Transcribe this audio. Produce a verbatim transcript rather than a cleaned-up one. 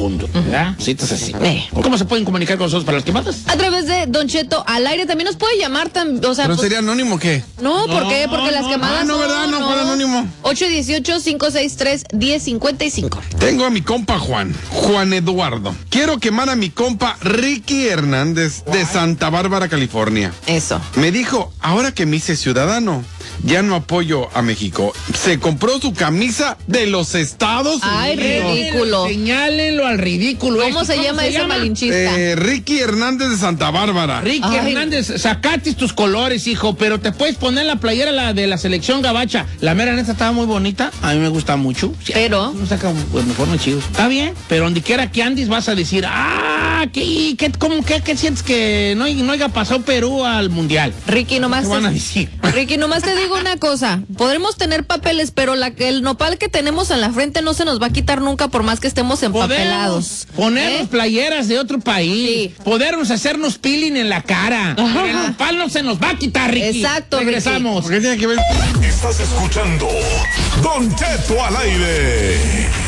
mundo, ¿verdad? Sí, entonces así. Eh. ¿Cómo se pueden comunicar con nosotros para las quemadas? A través de Don Cheto al aire. También nos puede llamar, tam, o sea, ¿Pero pues, sería anónimo o qué? no, ¿por No, qué? Porque las no, quemadas ah, no, son, ¿verdad? No, ¿cuál anónimo? ocho uno ocho, cinco seis tres, uno cero cinco cinco. Tengo a mi compa Juan, Juan Eduardo. Quiero quemar a mi compa Ricky Hernández de Santa Bárbara, California. Eso. Me dijo, ahora que me hice ciudadano, ya no apoyo a México. Se compró su camisa de los Estados Ay, Unidos. ridículo. Señálenlo al ridículo. ¿Cómo este. se llama ese malinchista? Eh, Ricky Hernández de Santa Bárbara. Ricky Ay. Hernández, sacate tus colores, hijo, pero te puedes poner la playera la de la selección gabacha. La mera neta estaba muy bonita, a mí me gusta mucho. Sí, Pero no saca uniformes chidos. Está bien, pero donde quiera que andes vas a decir, ah, ¿qué, qué, cómo, qué, qué sientes que no, no haya pasado Perú al mundial? Ricky, nomás ¿Qué van a te, decir? Ricky, nomás te digo una cosa. Podremos tener papeles, pero la, el nopal que tenemos en la frente no se nos va a quitar nunca por más que estemos empapelados. Podemos ponernos ¿Eh? playeras de otro país. Sí. Podernos hacernos peeling en la cara. Pero el nopal no se nos va a quitar, Ricky. Exacto, Ricky. Regresamos. ¿Por qué tiene que ver? Estás escuchando Don Cheto al aire.